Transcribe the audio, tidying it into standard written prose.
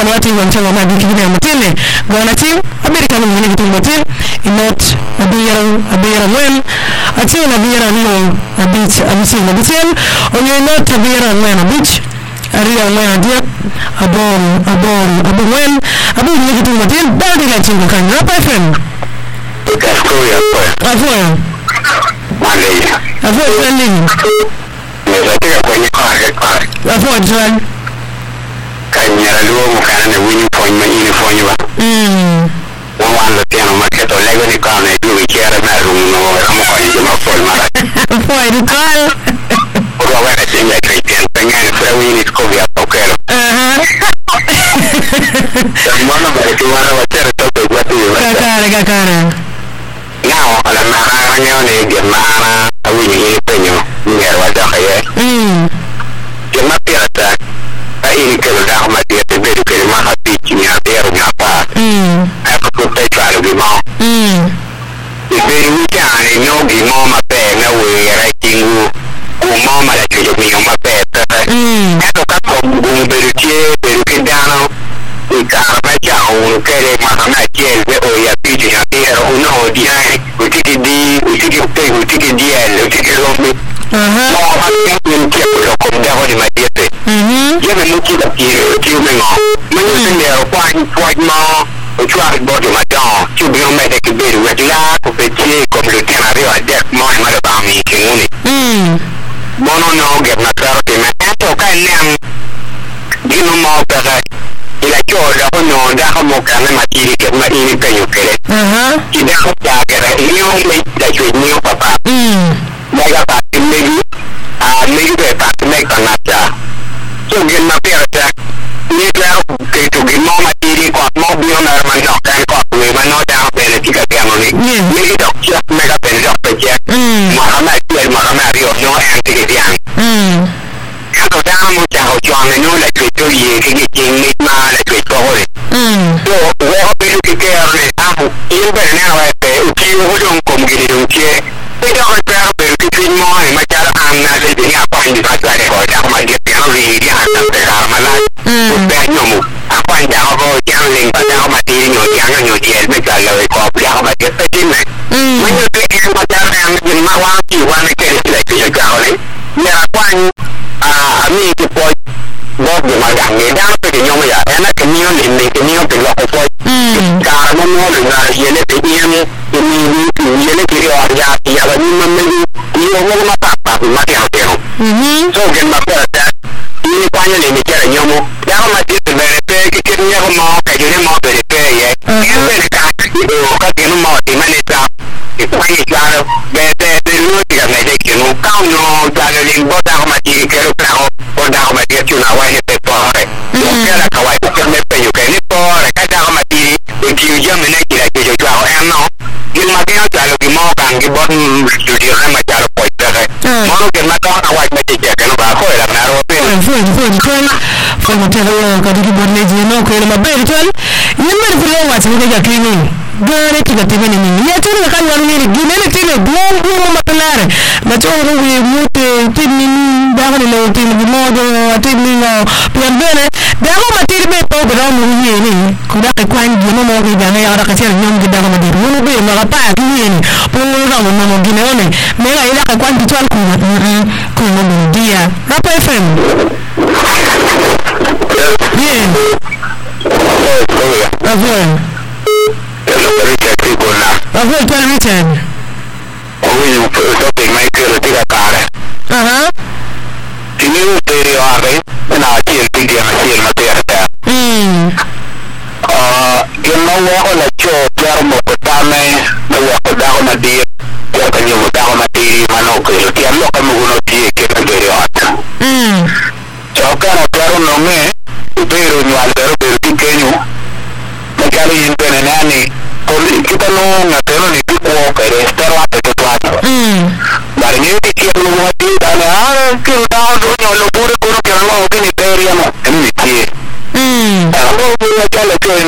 kanwati wanchanga ma dikine mutile gona tim America no ngene kitu mutil inot abiyara wen atil abiyara no abich abisi no bitel onye not abiyara wen abich Aria wen dia abon wen abu ngene kitu mutil badi la chingo kan rapa FM Kaskoya afwa Malaysia afwa ending Nesa kwenye kwa afwa John Kanyara luo mukana ne winning point ma ini fonyi ba Wanda piano marketo lego ni kana ilu kiara na rumo ramo kwa jema fol mara afwa ritual Kwa wena singa Christian pengine fra winning skovia pokero Mwana mwana wachere toto kwa tuyo kakara Now ala mara nyone gemana winning penyo ngerwa dakhaye Jema pirata ini kalau dah mati ada beru ke rumah hati kini ada yang apa? Apa kau tak tahu gimana? Beru jangan ni gimana mape na wira tinggu, gimana malah cuci minum mape. Kalau kau beru kedana, ikan macam kere macam macam oh ya tujuh hari orang dia, utik dia, mau hati pun dia berlaku dah di mati tu. Dia mungkin tak kira mengo. Mungkin dia kuat mau cuak body macam cuba yang mereka keberu. Adalah kupeci komunitas hari ada mau yang ada kami kini. Bono no get nak taruh di mana? Tu kan yang dia mau berada. Ila cuaca pun no dah kamu kan mati di kemana ini kayu kere. Tidak kau tak kere. Ini orang dah cuci ni apa? Mereka pasti megi pasti mereka nak. So gen na pirata ni claro que tu gen mo matiri ko mo bio na man no kan ko we man no da bene tika piano ni ni do ya mega bene do peche mahama rio no anti ke pian kato da mo cha ho chuan no la que tu ye que ni ma la que to hore so we ho be que ke arne amu in bene na wa pe u ki ho dong kom gi dong che pero pero que fin mo ai ma cha anna le ni apa ni ba ta ko da ma dia piano ri dia ta ta mala pe nyomu apa yang aku jangan pada mati nyo dia mereka lalu kau dia mati petin menyukai yang macam yang jemaah wangi wangi lagi juga oleh ya kwan ami tu poi buat magang ni dah pergi nyomu ya enak kenyon ini kenyon pergi poi karena mau dengar ini kiri orang ya bagi memilih dia mau apa mati hati so gen mata ini panjang ini cara nyomu jangan mati sebenarnya kita mau kajian mau berpe ya yang mereka itu kajian mau di mana itu ini cara bete dulu tidak ada kinu kau no jangan limbah dah mati kerja kau dah mati cuma wajib pepore kalau kau wajib kerja juga ini pore kalau mati kiuja mana kira kiuja kau no gimana kalau mau kan gimana jujur macam apa mau gimana kau wajib mati kerja kan bahu lah naruh foi mutelo kadiki bonneji no ko ma be tol yimbe ko lewa ci daga kini gare ki ga tibani ni ya tuni kan wani ne gine ne tini bongo ma pelare ma to ro wi mute tini da ko le tini bi modo tini no pian bene da ko ma tiri be to ga mu ni ni ko da ko kwan gi no mo ga ne ara ka sel nyom gi da ko ma di mu be ma pa ki ni po ro mo gine one me ga ila ka kwan di tol ko mo dia Rapa FM yeah Avoid tell Richard. Oh, topic mai che lo tira cara. Ti devo dire ore, na ci il video na ci il materiale. Che non vuoi la ciò per mo potame, non vuoi da una dia, o che io da una dia, ma no che ti hanno come uno dia che da derivata. Ciò che non è vero ni albero per pequeño. Magari in benenani kita no ngatero ni tuko kare estero ate tuatu bari ni ki lo wati dana ki da no lo pure pure que no ni peria no ni ti amo ni ya le que